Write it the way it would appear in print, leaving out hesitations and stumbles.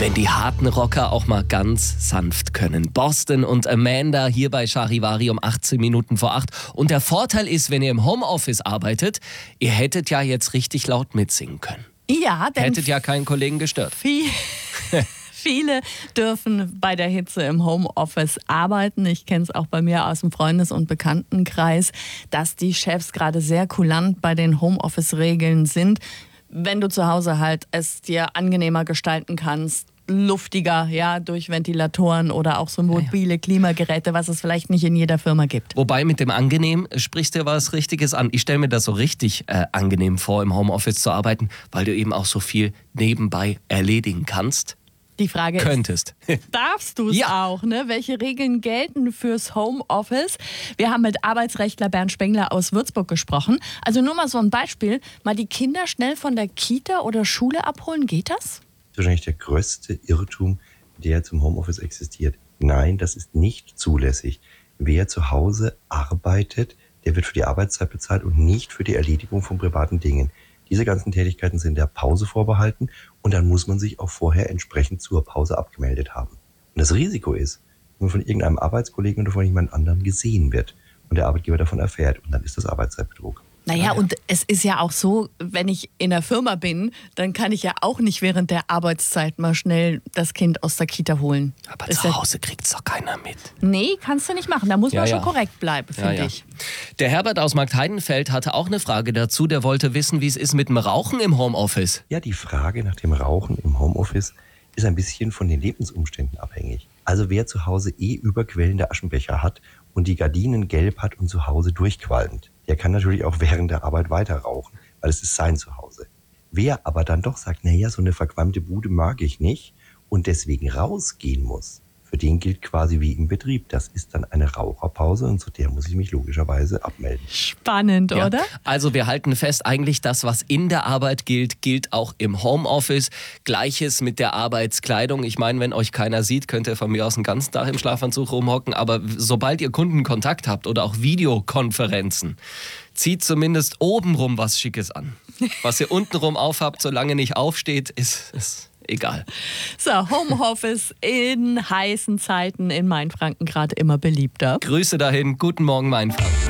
wenn die harten Rocker auch mal ganz sanft können. Boston und Amanda hier bei Charivari um 18 Minuten vor 8. Und der Vorteil ist, wenn ihr im Homeoffice arbeitet, ihr hättet ja jetzt richtig laut mitsingen können. Ja, denn Hättet ja keinen Kollegen gestört. Viele dürfen bei der Hitze im Homeoffice arbeiten. Ich kenne es auch bei mir aus dem Freundes- und Bekanntenkreis, dass die Chefs gerade sehr kulant bei den Homeoffice-Regeln sind. Wenn du zu Hause halt es dir angenehmer gestalten kannst, luftiger, ja, durch Ventilatoren oder auch so mobile Klimageräte, was es vielleicht nicht in jeder Firma gibt. Wobei mit dem angenehm sprichst du was Richtiges an. Ich stelle mir das so richtig angenehm vor, im Homeoffice zu arbeiten, weil du eben auch so viel nebenbei erledigen kannst. Die Frage Könntest. ist, darfst du es auch? Ne? Welche Regeln gelten fürs Homeoffice? Wir haben mit Arbeitsrechtler Bernd Spengler aus Würzburg gesprochen. Also nur mal so ein Beispiel. Mal die Kinder schnell von der Kita oder Schule abholen, geht das? Das ist wahrscheinlich der größte Irrtum, der zum Homeoffice existiert. Nein, das ist nicht zulässig. Wer zu Hause arbeitet, der wird für die Arbeitszeit bezahlt und nicht für die Erledigung von privaten Dingen. Diese ganzen Tätigkeiten sind der Pause vorbehalten und dann muss man sich auch vorher entsprechend zur Pause abgemeldet haben. Und das Risiko ist, dass man von irgendeinem Arbeitskollegen oder von jemand anderem gesehen wird und der Arbeitgeber davon erfährt und dann ist das Arbeitszeitbetrug. Naja, und es ist ja auch so, wenn ich in der Firma bin, dann kann ich ja auch nicht während der Arbeitszeit mal schnell das Kind aus der Kita holen. Aber zu Hause kriegt's doch keiner mit. Nee, kannst du nicht machen. Da muss man schon korrekt bleiben, finde ich. Der Herbert aus Marktheidenfeld hatte auch eine Frage dazu. Der wollte wissen, wie es ist mit dem Rauchen im Homeoffice. Ja, die Frage nach dem Rauchen im Homeoffice ist ein bisschen von den Lebensumständen abhängig. Also wer zu Hause überquellende Aschenbecher hat und die Gardinen gelb hat und zu Hause durchqualmt, der kann natürlich auch während der Arbeit weiter rauchen, weil es ist sein Zuhause. Wer aber dann doch sagt, naja, so eine verqualmte Bude mag ich nicht und deswegen rausgehen muss, für den gilt quasi wie im Betrieb. Das ist dann eine Raucherpause und zu der muss ich mich logischerweise abmelden. Spannend, oder? Also wir halten fest, eigentlich das, was in der Arbeit gilt, gilt auch im Homeoffice. Gleiches mit der Arbeitskleidung. Ich meine, wenn euch keiner sieht, könnt ihr von mir aus den ganzen Tag im Schlafanzug rumhocken. Aber sobald ihr Kundenkontakt habt oder auch Videokonferenzen, zieht zumindest obenrum was Schickes an. Was ihr untenrum aufhabt, solange nicht aufsteht, ist egal. So, Homeoffice in heißen Zeiten in Mainfranken gerade immer beliebter. Grüße dahin, guten Morgen Mainfranken.